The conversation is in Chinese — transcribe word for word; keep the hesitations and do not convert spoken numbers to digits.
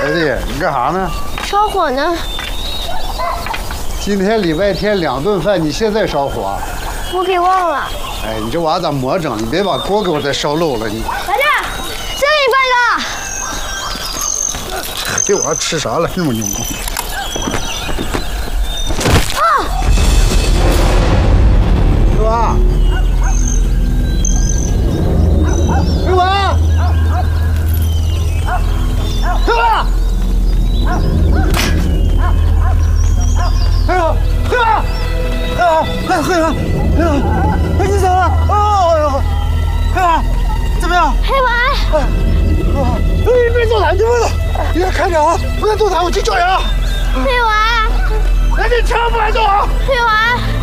儿子，你干啥呢？ 烧火呢。 今天礼拜天两顿饭，你现在烧火？ 我给忘了。 哎，你这娃咋魔怔？你别把锅给我再烧漏了你。 来这儿，这里半个。 这娃吃啥了？这么牛吗？ 啊！ 六娃，六娃，六娃。哎呦，黑娃，黑娃，哎，黑娃，黑娃，哎，你咋了？哦哟，黑娃，怎么样？ 黑娃， 哎，黑娃，哎，别动他，你别动，你别看着啊，不要动他，我去叫人啊。 黑娃， 哎，你千万不敢动啊！ 黑娃。